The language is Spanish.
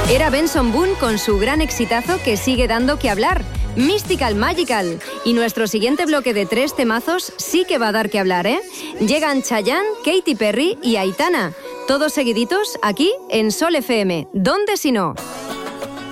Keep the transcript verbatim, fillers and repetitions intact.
Era Benson Boone con su gran exitazo que sigue dando que hablar, Mystical Magical. Y nuestro siguiente bloque de tres temazos sí que va a dar que hablar, ¿eh? Llegan Chayanne, Katy Perry y Aitana. Todos seguiditos aquí en Sol F M. ¿Dónde si no?